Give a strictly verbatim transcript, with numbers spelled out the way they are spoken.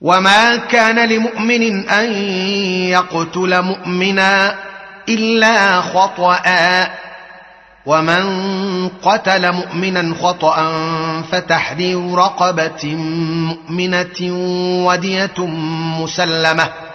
وما كان لمؤمن أن يقتل مؤمنا إلا خطأ، ومن قتل مؤمنا خطأ فتحرير رقبة مؤمنة ودية مسلمة